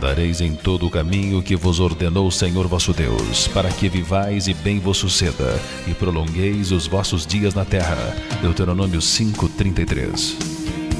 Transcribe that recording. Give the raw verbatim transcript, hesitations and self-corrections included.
Andareis em todo o caminho que vos ordenou o Senhor vosso Deus, para que vivais e bem vos suceda, e prolongueis os vossos dias na terra. Deuteronômio cinco, trinta e três.